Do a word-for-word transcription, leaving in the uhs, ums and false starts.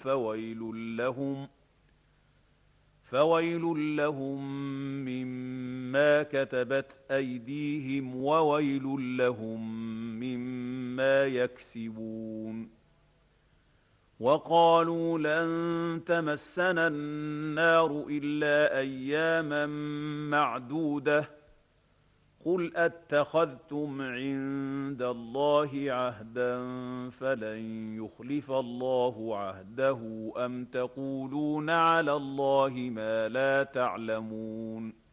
فويل لهم فويل لهم مما كتبت أيديهم وويل لهم مما يكسبون. وقالوا لن تمسنا النار إلا أياما معدودة قل أتخذتم عند الله عهدا فلن يخلف الله عهده أم تقولون على الله ما لا تعلمون.